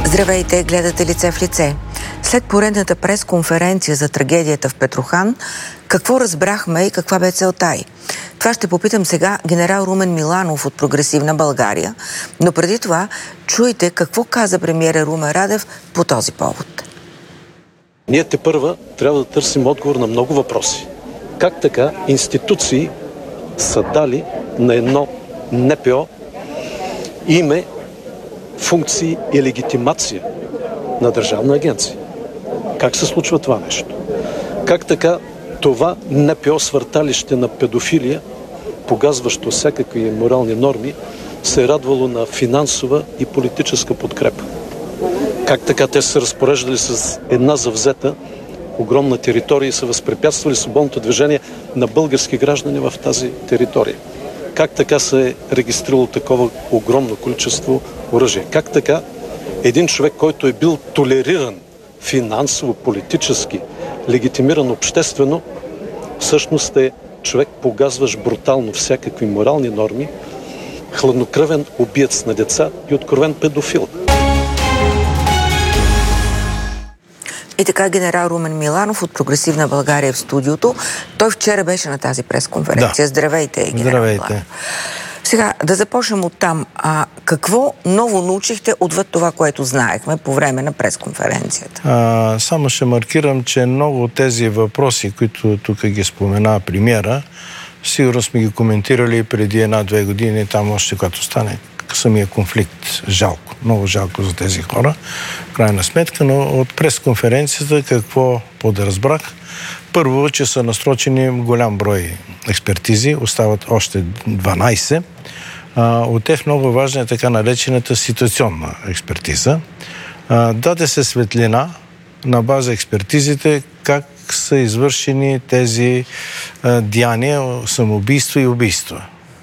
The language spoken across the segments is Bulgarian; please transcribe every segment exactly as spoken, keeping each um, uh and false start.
Здравейте, гледате Лице в лице. След поредната пресконференция за трагедията в Петрохан, какво разбрахме и каква бе целта й? Това ще попитам сега генерал Румен Миланов от Прогресивна България, но преди това чуйте какво каза премиера Румен Радев по този повод. Ние тепърва трябва да търсим отговор на много въпроси. Как така институции са дали на едно Н П О име, функции и легитимация на държавна агенция? Как се случва това нещо? Как така това Н П О свърталище на педофилия, погазващо всякакви морални норми, се е радвало на финансова и политическа подкрепа? Как така те са разпореждали с една завзета огромна територия и са възпрепятствали свободното движение на български граждани в тази територия? Как така се е регистрирало такова огромно количество оръжие? Как така един човек, който е бил толериран финансово, политически, легитимиран обществено, всъщност е човек, погазващ брутално всякакви морални норми, хладнокръвен убиец на деца и откровен педофил? И така генерал Румен Миланов от Прогресивна България в студиото. Той вчера беше на тази пресконференция. Да. Здравейте, генерал Здравейте. Миланов. Сега, да започнем от там. А, какво ново научихте отвъд това, което знаехме по време на пресконференцията? А, само ще маркирам, че много от тези въпроси, които тук ги спомена премиера, сигурно сме ги коментирали преди една-две години, там още когато стане самия конфликт. Жалко. Много жалко за тези хора. В крайна сметка, но от пресконференцията какво подразбрах? Първо, че са насрочени голям брой експертизи, остават още дванайсет. От тях много важна е така наречената ситуационна експертиза. Даде се светлина на база експертизите как са извършени тези деяния, самоубийства и убийства.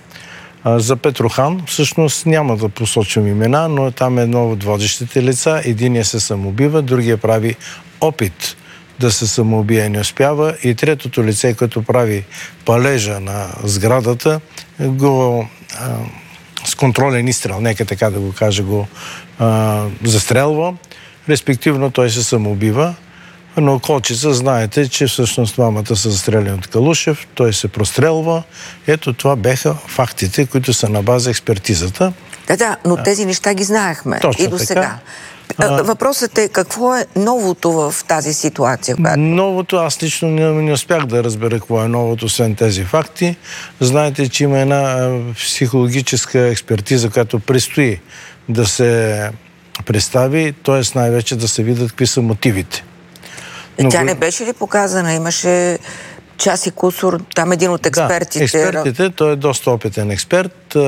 За Петрохан всъщност няма да посочвам имена, но там е едно от водещите лица. Единият се самоубива, другия прави опит да се самоубие, не успява, и третото лице, което прави палежа на сградата, го а, с контролен изстрел, нека така да го кажа, го а, застрелва, респективно той се самоубива. Но Колчица, знаете, че всъщност двамата са застреляни от Калушев, той се прострелва. Ето това беха фактите, които са на база експертизата. Да, да, но тези неща ги знаехме и до сега. А, Въпросът е какво е новото в тази ситуация? Която... Новото, аз лично не, не успях да разбера какво е новото, освен тези факти. Знаете, че има една психологическа експертиза, която предстои да се представи, т.е. най-вече да се видят какви са мотивите. Но... Тя не беше ли показана? Имаше час и кусор, там един от експертите. Да, експертите, той е доста опитен експерт,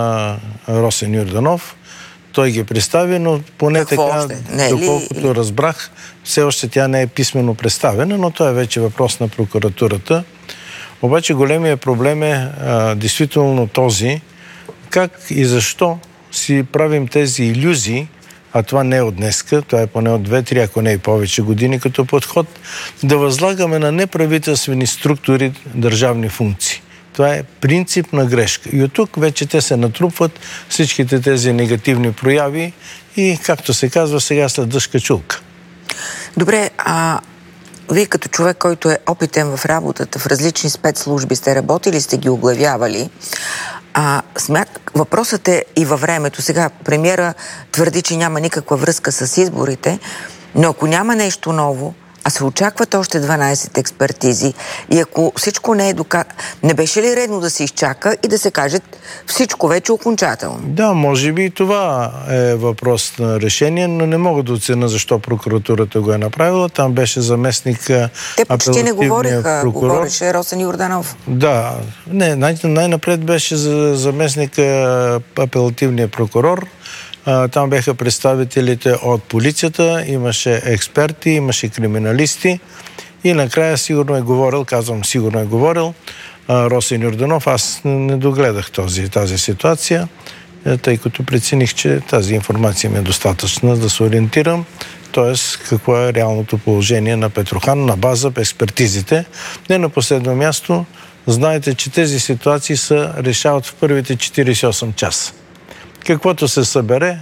Росен Йорданов. Той ги представи, но поне Какво така, не, доколкото или... разбрах, все още тя не е писмено представена, но това е вече въпрос на прокуратурата. Обаче големия проблем е а, действително този, как и защо си правим тези илюзии, а това не е от днеска, това е поне от две-три, ако не и повече години като подход, да възлагаме на неправителствени структури държавни функции. Това е принципна грешка. И от тук вече те се натрупват всичките тези негативни прояви и, както се казва, сега след дъжка чулка. Добре, а вие като човек, който е опитен в работата, в различни спецслужби сте работили, сте ги оглавявали, А, смят, въпросът е и във времето. Сега премиера твърди, че няма никаква връзка с изборите, но ако няма нещо ново, а се очакват още дванайсет експертизи, и ако всичко не е доказано, не беше ли редно да се изчака и да се каже всичко вече окончателно? Да, може би и това е въпрос на решение, но не мога да оценя защо прокуратурата го е направила. Там беше заместник Те почти не говориха, прокурор. говореше Росен Йорданов. Да, не, най- най-напред беше за заместник апелативния прокурор. Там беха представителите от полицията, имаше експерти, имаше криминалисти и накрая сигурно е говорил, казвам сигурно е говорил, Росен Йорданов. Аз не догледах този, тази ситуация, тъй като прецених, че тази информация ми е достатъчна да се ориентирам, т.е. какво е реалното положение на Петрохан на база експертизите. Не на последно място, знаете, че тези ситуации се решават в първите четирийсет и осем часа. Каквото се събере,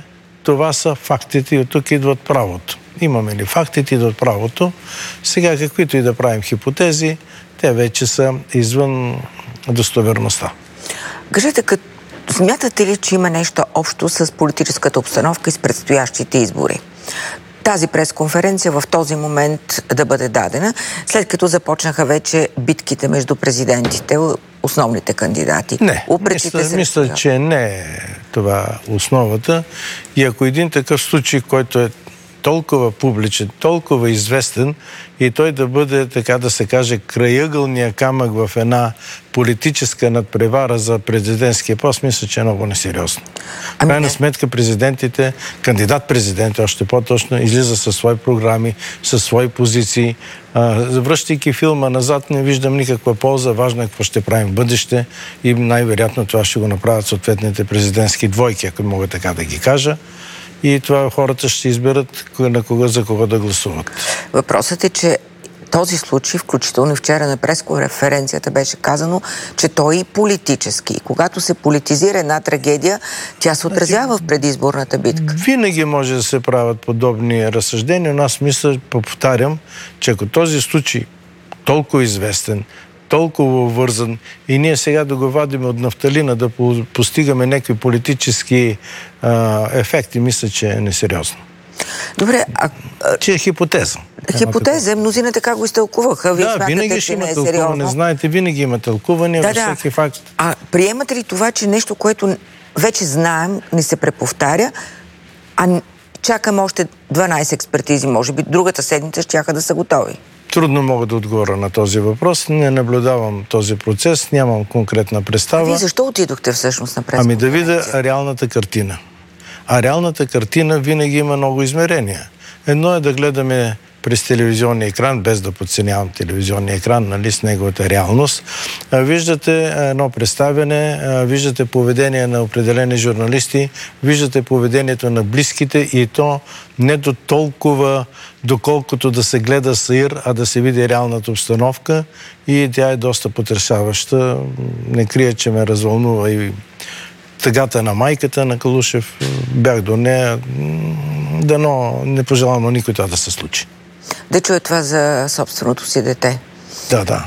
това са фактите и от тук идват правото. Имаме ли фактите, идват правото. Сега каквито и да правим хипотези, те вече са извън достоверността. Кажете, като смятате ли, че има нещо общо с политическата обстановка и с предстоящите избори? Тази пресконференция в този момент да бъде дадена, след като започнаха вече битките между президентите, основните кандидати. Не, мисля, мисля, че не е това основата. И ако един такъв случай, който е толкова публичен, толкова известен и той да бъде, така да се каже, краягълния камък в една политическа надпревара за президентския пост, мисля, че е много несериозно. В Ами крайна не. сметка президентите, кандидат-президент, още по-точно, излиза със свои програми, със свои позиции. Завръщайки филма назад, не виждам никаква полза. Важно е какво ще правим в бъдеще и най-вероятно това ще го направят съответните президентски двойки, ако мога така да ги кажа. И това хората ще изберат на кого, за кого да гласуват. Въпросът е, че този случай, включително и вчера на пресконференцията беше казано, че той е политически. Когато се политизира една трагедия, тя се отразява в предизборната битка. Винаги може да се правят подобни разсъждения, но аз мисля, повтарям, че ако този случай толкова известен, толкова вързан и ние сега да го вадим от нафталина, да постигаме някакви политически а, ефекти, мисля, че е несериозно. Добре, а... Че е хипотеза. Хипотеза, мнозина така го изтълкуваха. Вие да, смятате, винаги ще че има не е тълкуване. сериозно. Знаете, винаги има тълкуване Да, във да. всеки факт. А приемате ли това, че нещо, което вече знаем, не се преповтаря, а чакаме още дванайсет експертизи, може би другата седмица щяха да са готови? Трудно мога да отговоря на този въпрос. Не наблюдавам този процес, нямам конкретна представа. А вие защо отидохте всъщност на пресконференция? Ами да видя реалната картина. А реалната картина винаги има много измерения. Едно е да гледаме през телевизионния екран, без да подценявам телевизионния екран, нали, с неговата реалност. Виждате едно представяне, виждате поведение на определени журналисти, виждате поведението на близките и то не до толкова, доколкото да се гледа саир, а да се види реалната обстановка и тя е доста потресаваща. Не крия, че ме развълнува и тъгата на майката на Калушев. Бях до нея. Дано не пожелавам на никой това да се случи. Да чуе това за собственото си дете. Да, да.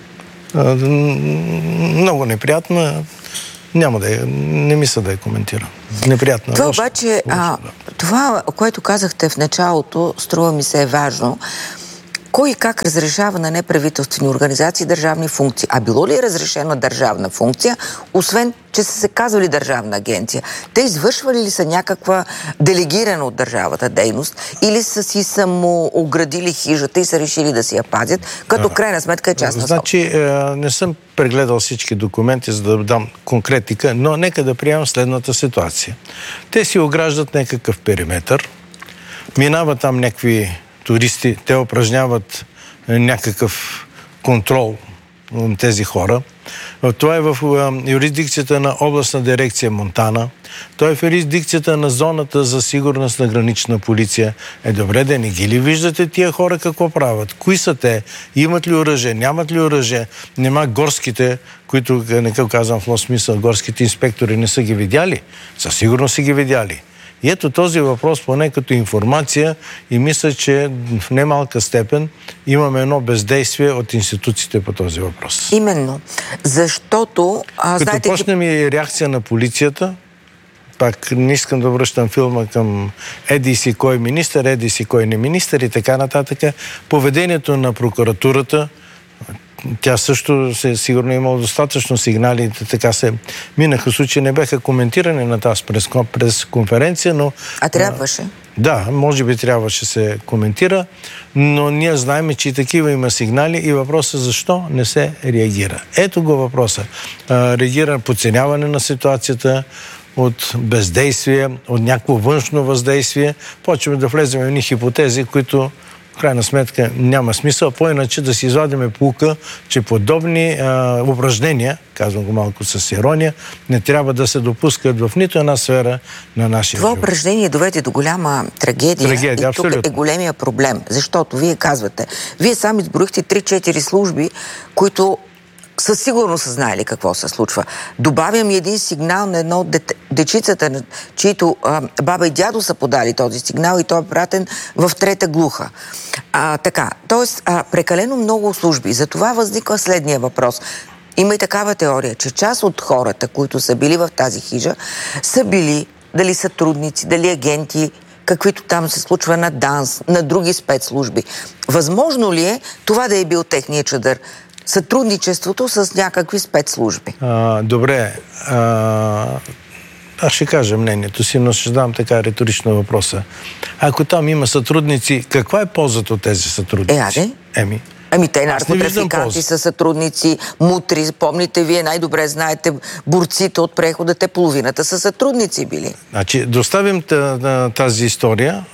Много неприятно. Няма да я, не мисля да я коментирам. Неприятно. Това обаче, а, това, което казахте в началото, струва ми се е важно. Кой и как разрешава на неправителствени организации държавни функции? А било ли е разрешена държавна функция, освен, че са се казвали държавна агенция? Те извършвали ли са някаква делегирана от държавата дейност или са си само оградили хижата и са решили да си я пазят, като крайна сметка е частна собственост? Значи, не съм прегледал всички документи, за да дам конкретика, но нека да приемам следната ситуация. Те си ограждат някакъв периметър, минават там някакви туристи, те упражняват някакъв контрол на тези хора. Това е в юрисдикцията на областна дирекция Монтана. Това е в юрисдикцията на зоната за сигурност на гранична полиция. Е, добре, да не ги ли виждате тия хора какво правят? Кои са те? Имат ли оръжие? Нямат ли оръжие? Нема горските, които, не казвам в лош смисъл, горските инспектори не са ги видяли? Със сигурност са ги видяли. И ето този въпрос, поне като информация, и мисля, че в немалка степен имаме едно бездействие от институциите по този въпрос. Именно. Защото... А, като знаете, почнем и реакция на полицията, пак не искам да връщам филма към еди си кой министър, еди си кой не министър и така нататък, поведението на прокуратурата, тя също се, сигурно е имала достатъчно сигнали, така се минаха случаи, не беха коментирани на тази пресконференция, но... А трябваше? Да, може би трябваше се коментира, но ние знаем, че и такива има сигнали и въпросът е защо не се реагира. Ето го въпроса. Реагира подценяване на ситуацията, от бездействие, от някакво външно въздействие. Почваме да влезем в едни хипотези, които в крайна сметка няма смисъл, по-иначе да си извадиме пулка, че подобни а, упражнения, казвам го малко с ирония, не трябва да се допускат в нито една сфера на нашия Това живот. упражнение доведе до голяма трагедия, трагедия и абсолютно. тук е големия проблем, защото вие казвате, вие сами изброихте три-четири служби, които със сигурност са знаели какво се случва. Добавям и един сигнал на едно от дете, дечицата, чието а, баба и дядо са подали този сигнал и той е пратен в Трета глуха. А, така, т.е. прекалено много служби. Затова възниква следния въпрос. Има и такава теория, че част от хората, които са били в тази хижа, са били дали сътрудници, дали агенти, каквито там се случва на ДАНС, на други спецслужби. Възможно ли е това да е бил техния чадър? Сътрудничеството с някакви спецслужби. А, добре. А, аз ще кажа мнението си, но ще задам така риторично въпроса. Ако там има сътрудници, каква е ползата от тези сътрудници? Е, аде? Еми. Ами те наркотрафиканти са сътрудници, мутри, помните, вие най-добре знаете, борците от прехода, те половината са сътрудници били. Значи, доставим тази история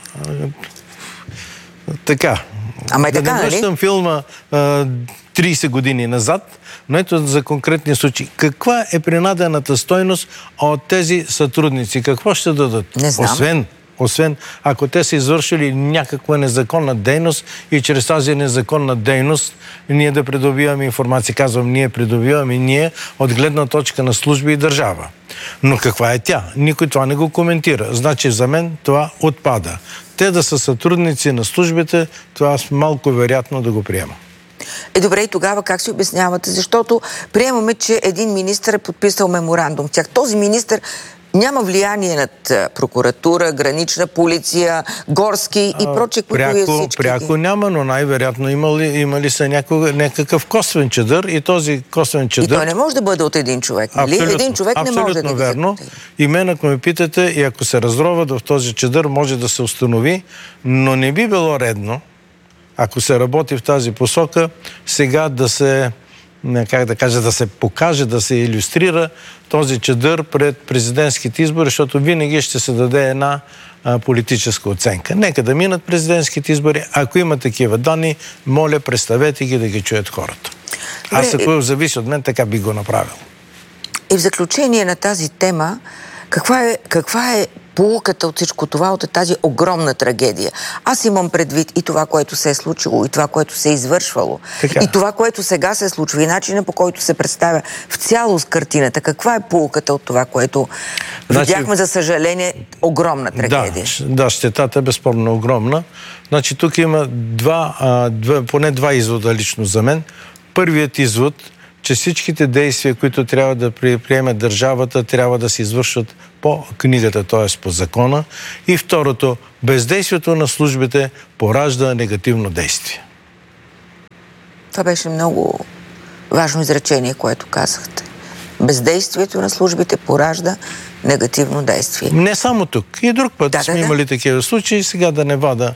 така. Ама е да така, не връщам нали? филма а, трийсет години назад, но ето за конкретни случаи. Каква е принадената стойност от тези сътрудници? Какво ще дадат? Не знам. Освен Освен ако те са извършили някаква незаконна дейност и чрез тази незаконна дейност ние да придобиваме информация. Казвам, ние придобиваме ние от гледна точка на служби и държава. Но каква е тя? Никой това не го коментира. Значи за мен това отпада. Те да са сътрудници на службите, това аз малко вероятно да го приема. Е, добре, и тогава как си обяснявате? Защото приемаме, че един министър е подписал меморандум. Тях този министър няма влияние над прокуратура, гранична полиция, горски и прочее, които вие всички. Пряко няма, но най-вероятно имали, имали са някакъв, някакъв косвен чадър и този косвен чадър... И той не може да бъде от един човек, нали? Абсолютно, един човек не може да... верно. И мен, ако ме питате, и ако се разроват в този чадър, може да се установи, но не би било редно, ако се работи в тази посока, сега да се... как да кажа, да се покаже, да се илюстрира този чадър пред президентските избори, защото винаги ще се даде една а, политическа оценка. Нека да минат президентските избори. Ако има такива данни, моля, представете ги да ги чуят хората. Аз, ако зависи от мен, така би го направил. И в заключение на тази тема, каква е, каква е поуката от всичко това, от тази огромна трагедия? Аз имам предвид и това, което се е случило, и това, което се е извършвало, така. И това, което сега се случва, и начина, по който се представя в цялост картината. Каква е поуката от това, което значи, видяхме, за съжаление, огромна трагедия? Да, да, щетата е безспорно огромна. Значи тук има два, а, два, поне два извода лично за мен. Първият извод, че всичките действия, които трябва да приеме държавата, трябва да се извършват по книгата, т.е. по закона. И второто, бездействието на службите поражда негативно действие. Това беше много важно изречение, което казахте. Бездействието на службите поражда негативно действие. Не само тук. И друг път да, сме да, имали да. такива случаи, сега да не вада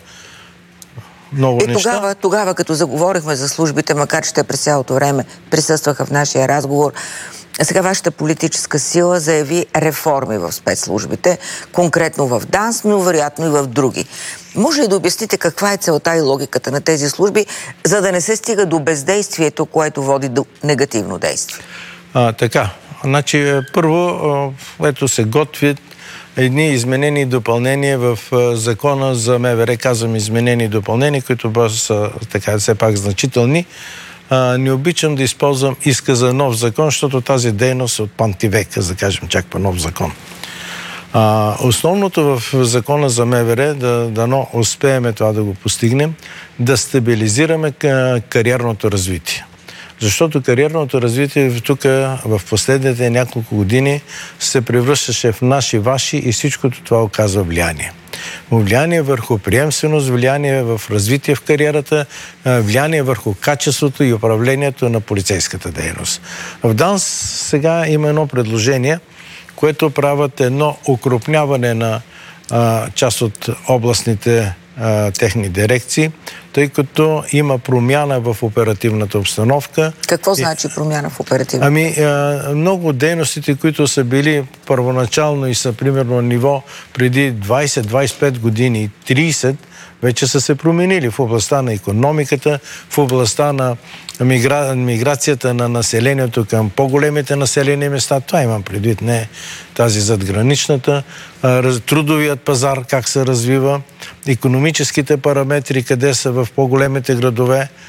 много и неща. Тогава, тогава, като заговорихме за службите, макар че те през цялото време присъстваха в нашия разговор, сега вашата политическа сила заяви реформи в спецслужбите, конкретно в ДАНС, но вероятно и в други. Може ли да обясните каква е целта и логиката на тези служби, за да не се стига до бездействието, което води до негативно действие? А, така. Значи, първо, ето се готвят едни изменени и допълнения в закона за МВР, казвам изменени и допълнения, които са така все пак значителни. А, не обичам да използвам иска за нов закон, защото тази дейност е от пантивека, да кажем, чак по нов закон. А, основното в закона за МВР, да дано успеем това да го постигнем, да стабилизираме кариерното развитие. Защото кариерното развитие тук в последните няколко години се превръщаше в наши, ваши и всичкото това оказва влияние. Влияние върху приемственост, влияние в развитие в кариерата, влияние върху качеството и управлението на полицейската дейност. В ДАНС сега има едно предложение, което правят едно укрупняване на а, част от областните а, техни дирекции, тъй като има промяна в оперативната обстановка. Какво значи промяна в оперативната? Ами, много от дейностите, които са били първоначално и са примерно на ниво преди двайсет, двайсет и пет години и трийсет, вече са се променили в областта на икономиката, в областта на мигра... миграцията на населението към по-големите населени места. Това имам предвид, не тази задграничната. Трудовият пазар, как се развива, икономическите параметри, къде са в по-големите градове.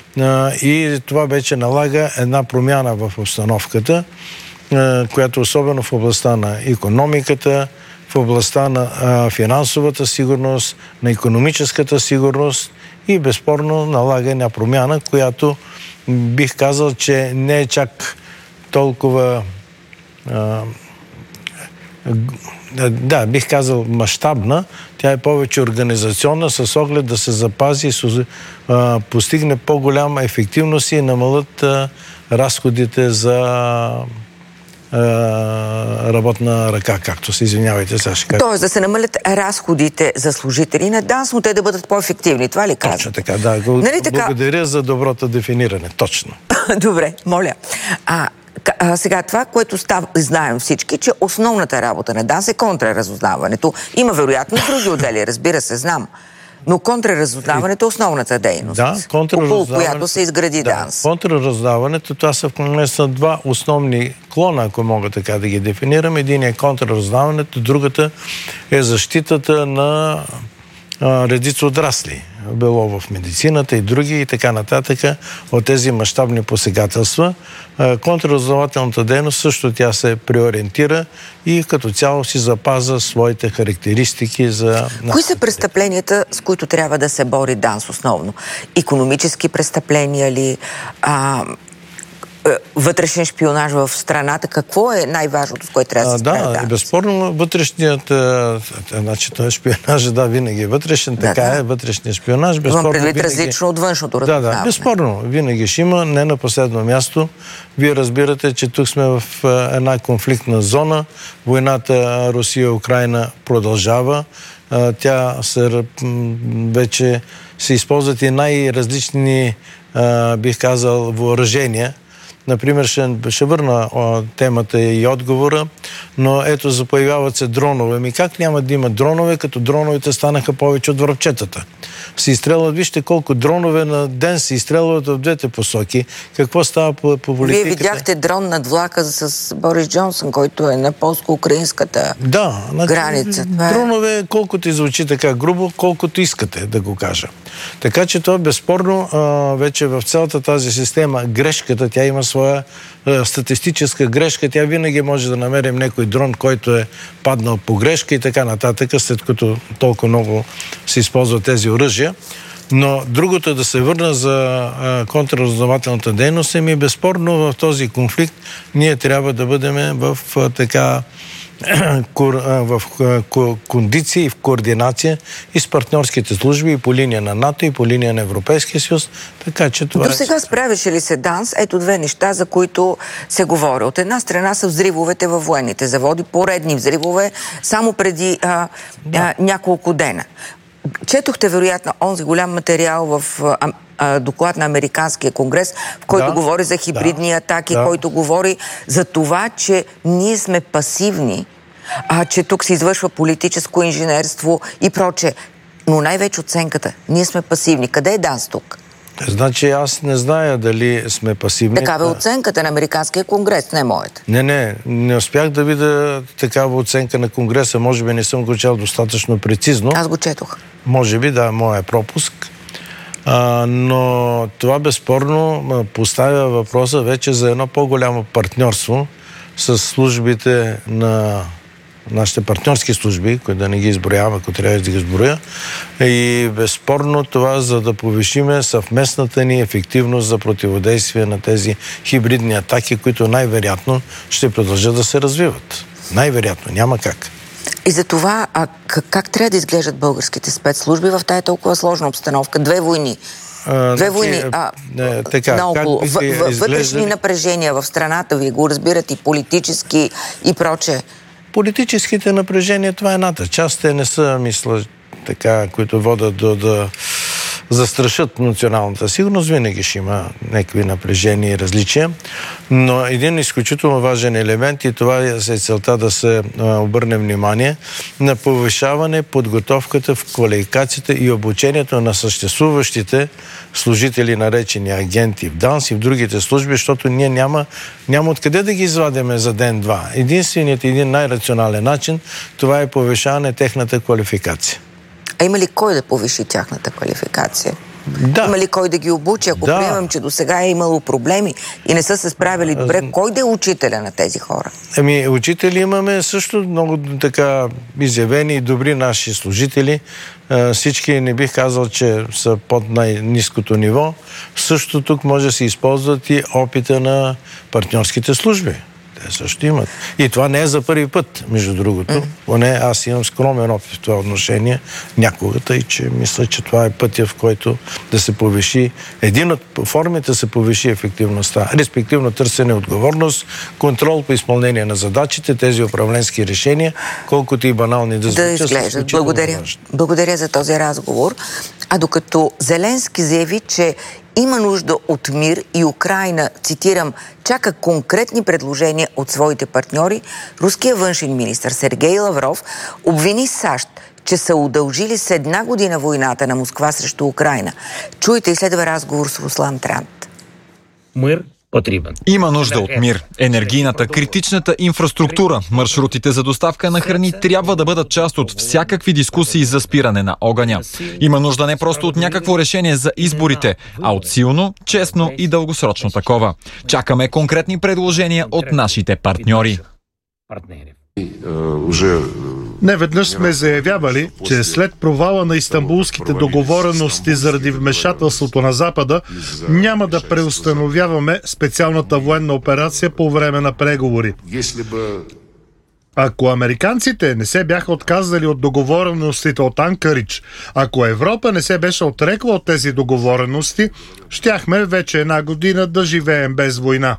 и това вече налага една промяна в обстановката, която особено в областта на икономиката, в областта на а, финансовата сигурност, на икономическата сигурност и безспорно налага една промяна, която бих казал, че не е чак толкова а, да, бих казал мащабна, тя е повече организационна с оглед да се запази и а, постигне по-голяма ефективност и намалят а, разходите за работна ръка, както се извинявайте, сега ще кажа. Тоест да се намалят разходите за служители на ДАНС, но те да бъдат по-ефективни. Това ли казвате? Точно така, да. Нали така? Благодаря за доброто дефиниране. Точно. Добре, моля. А, а сега това, което став, знаем всички, че основната работа на ДАНС е контраразузнаването. Има вероятно и други отдели, разбира се, знам. Но контраразузнаването е основната дейност, да, около която се изгради да, ДАНС. Контраразузнаването, това са в момента два основни клона, ако мога така да ги дефинирам. Един е контраразузнаването, другата е защитата на а, редица отрасли. Било в медицината и други и така нататък от тези мащабни посегателства. Контраразузнавателната дейност също тя се преориентира и като цяло си запаза своите характеристики за... Кои са престъпленията, с които трябва да се бори ДАНС основно? Икономически престъпления ли? А, вътрешен шпионаж в страната? Какво е най-важното, с което трябва да се справя ДАНС? Да, безспорно вътрешният... Значи, той е шпионаж, да, винаги е вътрешен, да, така да. е, вътрешният шпионаж. Безспорно предвид винаги... различно от външното разузнаване. Да, да, безспорно, винаги ще има, не на последно място. Вие разбирате, че тук сме в една конфликтна зона. Войната Русия-Украина продължава. Тя се, вече се използват и най-различни, бих казал, въоръжения. Например, ще, ще върна о, темата и отговора, но ето, запоявяват се дронове. Ми как няма да има дронове, като дроновете станаха повече от връбчетата? Се изстрелват, вижте колко дронове на ден се изстрелват в двете посоки. Какво става по, по политиката? Вие видяхте дрон над влака с Борис Джонсън, който е на полско-украинската да, граница. Дронове, колкото звучи така грубо, колкото искате да го кажа. Така че това безспорно а, вече в цялата тази система грешката, тя има своя а, статистическа грешка, тя винаги може да намерим някой дрон, който е паднал по грешка и така нататък, след като толкова много се използват тези оръжия. Но другото да се върна за а, контраразузнавателната дейност е ми безспорно в този конфликт ние трябва да бъдем в а, така в кондиция и в координация и с партньорските служби и по линия на НАТО и по линия на Европейския съюз. Така че това... До сега справяше ли се ДАНС? Ето две неща, за които се говори. От една страна са взривовете във военните заводи, поредни взривове, само преди а, да. а, няколко дена. Четохте, вероятно, онзи голям материал в а, а, доклад на Американския конгрес, в който да, говори за хибридни да, атаки, да. който говори за това, че ние сме пасивни, а че тук се извършва политическо инженерство и проче. Но най-вече оценката. Ние сме пасивни. Къде е ДАНС тук? Значи аз не зная дали сме пасивни. Такава е оценката на Американския конгрес, не моята. Не, не. Не успях да видя такава оценка на конгреса. Може би не съм го чел достатъчно прецизно. Аз го четох. Може би, да, моя пропуск. А, но това безспорно поставя въпроса вече за едно по-голямо партньорство с службите на нашите партньорски служби, които да не ги изброявам, ако трябва да ги изброя. И безспорно това, за да повишиме съвместната ни ефективност за противодействие на тези хибридни атаки, които най-вероятно ще продължат да се развиват. Най-вероятно, няма как. И за това, а как, как трябва да изглеждат българските спецслужби в тая толкова сложна обстановка? Две войни. А, Две войни. А, не, така, наоколо. В, в, вътрешни напрежения в страната, вие го разбирате, и политически, и проче. Политическите напрежения, това е едната част. Те не са, мисля, така, които водят до да застрашат националната сигурност. Винаги ще има някакви напрежения и различия. Но един изключително важен елемент, и това е целта да се обърне внимание, на повишаване подготовката в квалификацията и обучението на съществуващите служители, наречени агенти в ДАНС и в другите служби, защото ние няма, няма откъде да ги извадяме за ден-два. Единственият един най-рационален начин, това е повишаване техната квалификация. А има ли кой да повиши тяхната квалификация? Да. Има ли кой да ги обучи? Ако да. приемам, че до сега е имало проблеми и не са се справили добре, кой да е учителя на тези хора? Ами, учители имаме също много така изявени и добри наши служители. Всички не бих казал, че са под най-ниското ниво. Също тук може да се използват и опита на партньорските служби. Те също имат. И това не е за първи път, между другото. Mm. Поне аз имам скромен опит в това отношение някога, тъй че мисля, че това е пътя, в който да се повиши, един от формите да се повиши ефективността, респективно търсене отговорност, контрол по изпълнение на задачите, тези управленски решения, колкото и банални да звучат. Да изглеждат. Благодаря. Благодаря за този разговор. А докато Зеленски заяви, че има нужда от мир и Украйна, цитирам, чака конкретни предложения от своите партньори, руският външен министър Сергей Лавров обвини САЩ, че са удължили с една година войната на Москва срещу Украйна. Чуйте и следва разговор с Руслан Трант. Мир потребен. Има нужда от мир. Енергийната, критичната инфраструктура, маршрутите за доставка на храни трябва да бъдат част от всякакви дискусии за спиране на огъня. Има нужда не просто от някакво решение за изборите, а от силно, честно и дългосрочно такова. Чакаме конкретни предложения от нашите партньори. Не веднъж сме заявявали, че след провала на истанбулските договорености заради вмешателството на Запада, няма да преустановяваме специалната военна операция по време на преговори. Ако американците не се бяха отказали от договореностите от Анкаридж, ако Европа не се беше отрекла от тези договорености, щяхме вече една година да живеем без война.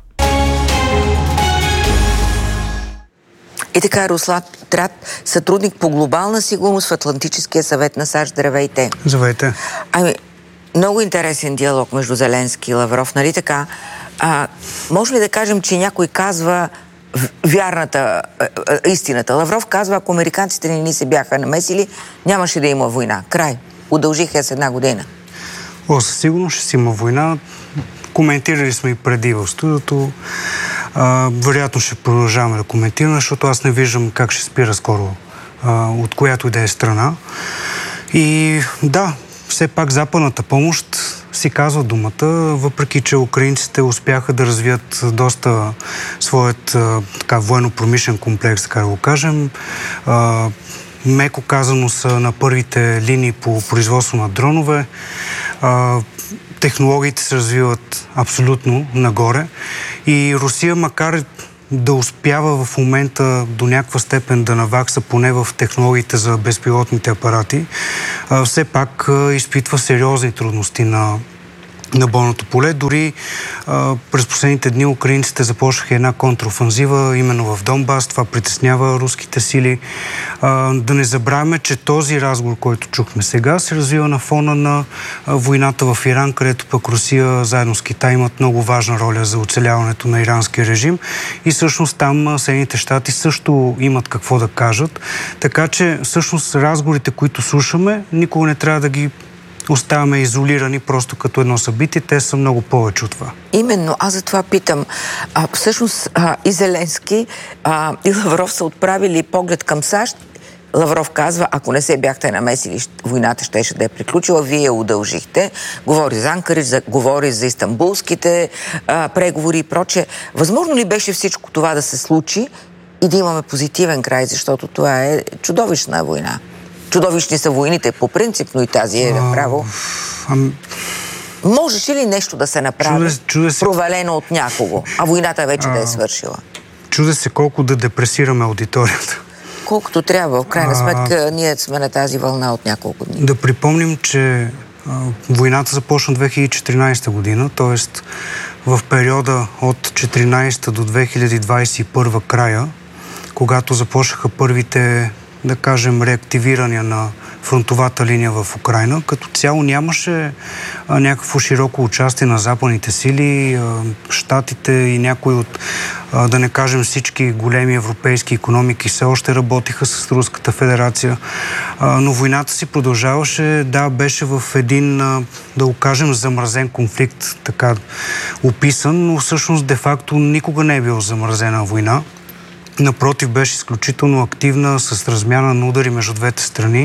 И така, Руслан Трат, сътрудник по глобална сигурност в Атлантическия съвет на САЩ. Здравейте. Здравейте. Ами, много интересен диалог между Зеленски и Лавров, нали така? А, може ли да кажем, че някой казва вярната, а, а, истината? Лавров казва, ако американците не ни се бяха намесили, нямаше да има война. Край. Удължиха с една година. О, със сигурност ще си има война. Коментирали сме и преди в студиото. А, вероятно ще продължаваме да коментираме, защото аз не виждам как ще спира скоро а, от която и да е страна. И да, все пак западната помощ си казва думата, въпреки че украинците успяха да развият доста своят а, така военно-промишлен комплекс, така да го кажем. А, меко казано са на първите линии по производство на дронове. А, технологиите се развиват абсолютно нагоре и Русия, макар да успява в момента до някаква степен да навакса поне в технологиите за безпилотните апарати, все пак изпитва сериозни трудности на на бойното поле. Дори а, през последните дни украинците започнаха една контраофанзива именно в Донбас. Това притеснява руските сили. А, да не забравяме, че този разговор, който чухме сега, се развива на фона на а, войната в Иран, където пък Русия заедно с Китай имат много важна роля за оцеляването на иранския режим. И всъщност там Съединените щати също имат какво да кажат. Така че всъщност разговорите, които слушаме, никога не трябва да ги оставаме изолирани просто като едно събитие. Те са много повече от това. Именно, аз за това питам. А, всъщност а, и Зеленски а, и Лавров са отправили поглед към САЩ. Лавров казва, ако не се бяхте намесили, войната щеше да е приключила, вие я удължихте. Говори за Анкаридж, за, говори за истанбулските а, преговори и прочее. Възможно ли беше всичко това да се случи и да имаме позитивен край, защото това е чудовищна война? Чудовищни са войните по принцип, но и тази е направо. Ам... Можеш ли нещо да се направи чуде, чуде се... провалено от някого, а войната вече а... да е свършила? Чуде се колко да депресираме аудиторията. Колкото трябва. В крайна сметка а... ние сме на тази вълна от няколко дни. Да припомним, че а, войната започна две хиляди и четиринадесета година, т.е. в периода от четиринадесета до две хиляди двадесет и първа края, когато започнаха първите, да кажем, реактивирания на фронтовата линия в Украйна. Като цяло нямаше а, някакво широко участие на западните сили, а, щатите и някои от, а, да не кажем всички големи европейски икономики все още работиха с Руската федерация. А, но войната си продължаваше, да, беше в един, а, да го кажем, замразен конфликт, така описан, но всъщност де-факто никога не е бил замразена война. напротив, беше изключително активна с размяна на удари между двете страни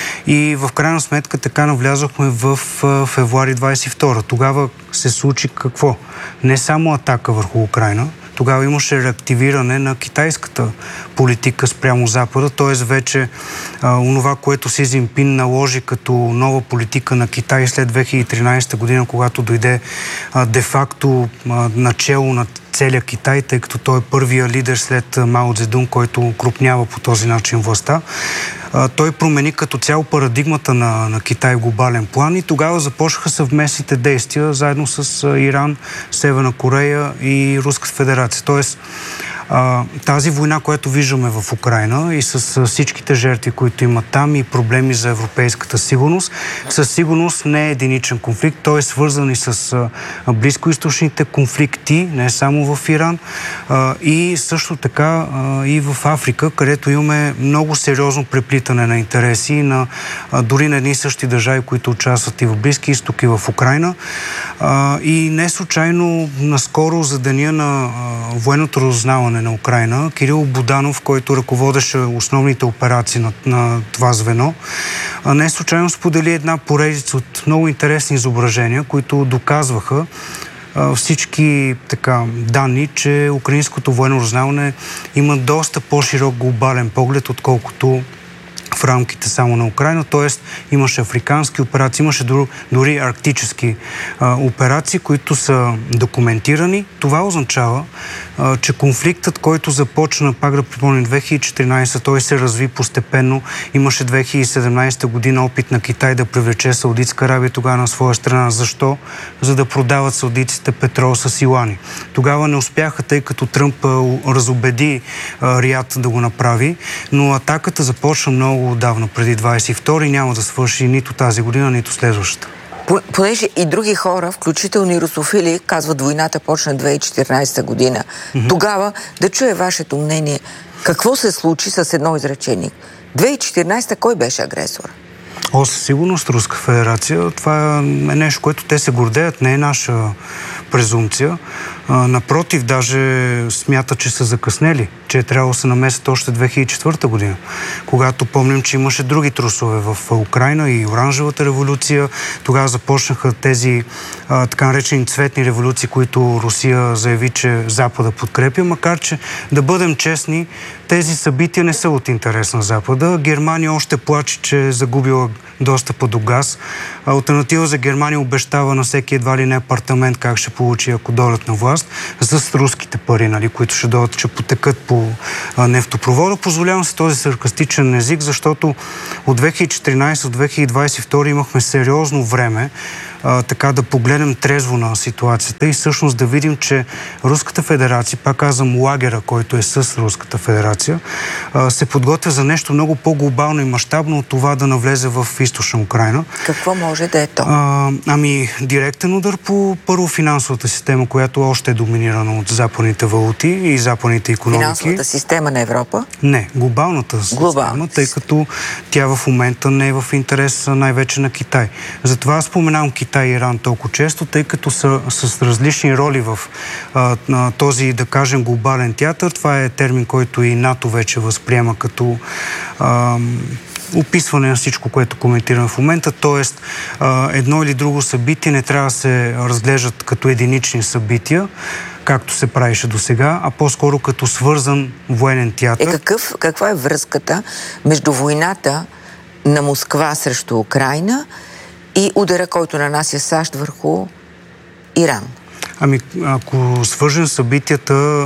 и в крайна сметка така навлязохме в февруари двадесет и втора. Тогава се случи какво? Не само атака върху Украйна, тогава имаше реактивиране на китайската политика спрямо Запада, т.е. вече а, онова, което Си Цзинпин наложи като нова политика на Китай след две хиляди и тринадесета година, когато дойде а, де-факто а, начело на целия Китай, тъй като той е първия лидер след Мао Цзедун, който укрупнява по този начин властта. А, той промени като цяло парадигмата на, на Китай в глобален план и тогава започнаха съвместните действия заедно с а, Иран, Северна Корея и Руската федерация. Тоест, а, тази война, която виждаме в Украйна и с а, всичките жертви, които имат там и проблеми за европейската сигурност, със сигурност не е единичен конфликт. Той е свързан и с а, близкоизточните конфликти, не само в Иран, а, и също така а, и в Африка, където имаме много сериозно преплитане на интереси на а, дори на едни и същи държави, които участват и в Близки изток и в Украйна. А, и не случайно наскоро за деня на а, военното разузнаване на Украйна, Кирил Буданов, който ръководеше основните операции на, на това звено, а не случайно сподели една поредица от много интересни изображения, които доказваха а, всички така данни, че украинското военно разузнаване има доста по-широк глобален поглед, отколкото в рамките само на Украйна, т.е. имаше африкански операции, имаше дори, дори арктически а, операции, които са документирани. Това означава, а, че конфликтът, който започна, пак да припомним, две хиляди и четиринадесета, той се разви постепенно. Имаше две хиляди и седемнадесета година опит на Китай да привлече Саудитска Арабия тогава на своя страна. Защо? За да продават саудитците петрол с юани. Тогава не успяха, тъй като Тръмп а, разубеди а, Риад да го направи, но атаката започна много отдавна, преди двадесет и втора, и няма да свърши нито тази година, нито следващата. Понеже и други хора, включително и русофили, казват, войната почна две хиляди и четиринадесета година. Mm-hmm. Тогава да чуя вашето мнение. Какво се случи с едно изречение? две хиляди и четиринадесета кой беше агресор? О, със сигурност Руска федерация. Това е нещо, което те се гордеят, не е наша презумпция. А, напротив, даже смятат, че са закъснели, че е трябвало да се намесят още две хиляди и четвърта година, когато помним, че имаше други трусове в Украйна и Оранжевата революция. Тогава започнаха тези а, така наречени цветни революции, които Русия заяви, че Запада подкрепя, макар че, да бъдем честни, тези събития не са от интерес на Запада. Германия още плаче, че е загубила достъпа до газ. Алтернатива за Германия обещава на всеки едва ли не апартамент как ще получи, ако дойдат на власт, с руските пари, нали, които ще дойдат, ще потекат по а, нефтопровода. Позволявам се този саркастичен език, защото от две хиляди и четиринадесета до две хиляди двадесет и втора имахме сериозно време а, така да погледнем трезво на ситуацията и всъщност да видим, че Руската федерация, пак казвам лагера, който е с Руската федерация, а, се подготвя за нещо много по-глобално и мащабно от това да навлезе в източна Украйна. Какво може да е то? А, ами, директен удар по първо финансовата система, която още е доминирана от западните валути и западните икономики. Финансовата система на Европа? Не, глобалната система, Глобал. тъй като тя в момента не е в интерес най-вече на Китай. Затова споменавам Китай и Иран толкова често, тъй като са с различни роли в а, на този, да кажем, глобален театър. Това е термин, който и НАТО вече възприема като а, описване на всичко, което коментираме в момента, т.е. едно или друго събитие не трябва да се разглеждат като единични събития, както се правише до сега, а по-скоро като свързан военен театър. Е, какъв, каква е връзката между войната на Москва срещу Украйна и удара, който нанася САЩ върху Иран? Ами, ако свържем събитията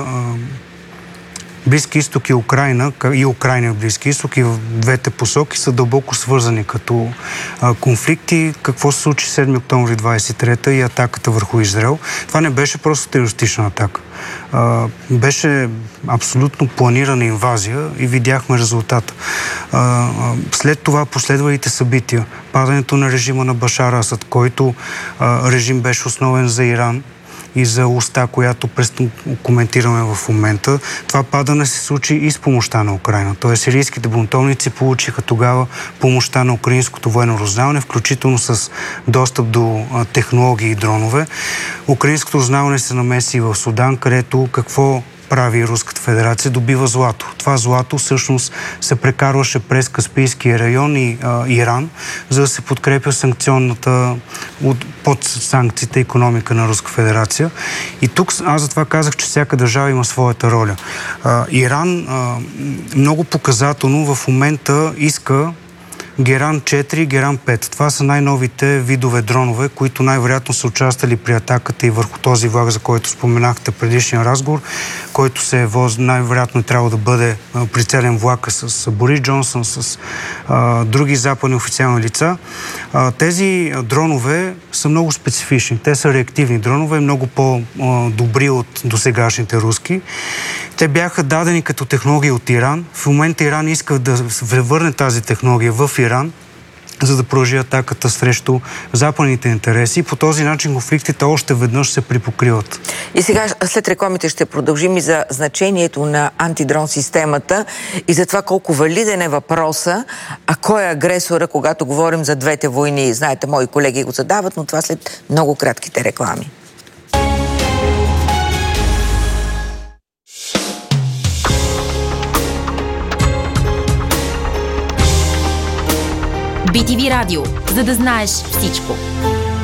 Близки изток и Украйна, и Украйна и Близки изток, и в двете посоки са дълбоко свързани като а, конфликти. Какво се случи седми октомври двадесет и трета и атаката върху Израел? Това не беше просто терористична атака. А, беше абсолютно планирана инвазия и видяхме резултата. А, след това последвалите събития, падането на режима на Башар Асад, който а, режим беше основен за Иран и за оста, която престо коментираме в момента. Това падане се случи и с помощта на Украйна. Тоест сирийските бунтовници получиха тогава помощта на украинското военно разузнаване, включително с достъп до а, технологии и дронове. Украинското разузнаване се намеси в Судан, където какво прави Руската федерация? Добива злато. Това злато всъщност се прекарваше през Каспийския район и а, Иран, за да се подкрепя санкционната, от, под санкциите икономика на Руска федерация. И тук аз затова казах, че всяка държава има своята роля. А, Иран а, много показателно в момента иска Геран четири и Геран пет. Това са най-новите видове дронове, които най-вероятно са участвали при атаката и върху този влак, за който споменахте предишния разговор, който се воз, най-вероятно трябва да бъде а, прицелен влака с Борис Джонсън, с а, други западни официални лица. А, тези дронове са много специфични. Те са реактивни дронове, много по-добри от досегашните руски. Те бяха дадени като технология от Иран. В момента Иран иска да върне тази технология в Иран, за да продължи атаката срещу западните интереси. По този начин конфликтите още веднъж се припокриват. И сега, след рекламите, ще продължим и за значението на антидрон системата и за това колко валиден е въпроса, а кой е агресора, когато говорим за двете войни. Знаете, мои колеги го задават, но това след много кратките реклами. би ти ви Радио, за да знаеш всичко.